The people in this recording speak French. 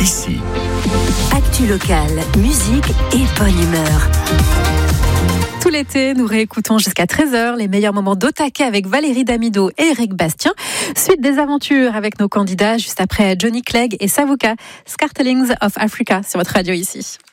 ici. Actu locale, musique et bonne humeur. Tout l'été, nous réécoutons jusqu'à 13h les meilleurs moments d'Otake avec Valérie Damido et Eric Bastien. Suite des aventures avec nos candidats juste après Johnny Clegg et Savuka, Scartelings of Africa sur votre radio ici.